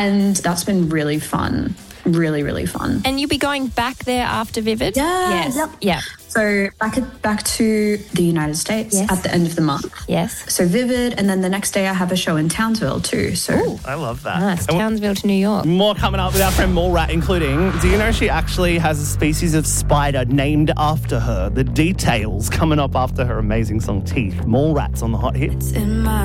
And that's been really fun. Really, really fun. And you'll be going back there after Vivid? Yeah. Yes. Yep. Yeah. So back to the United States at the end of the month. Yes. So Vivid, and then the next day I have a show in Townsville too. So I love that. Nice. Townsville to New York. More coming up with our friend Mole Rat, including, do you know she actually has a species of spider named after her? The details coming up after her amazing song Teeth. Mole Rat's on the Hot Hits.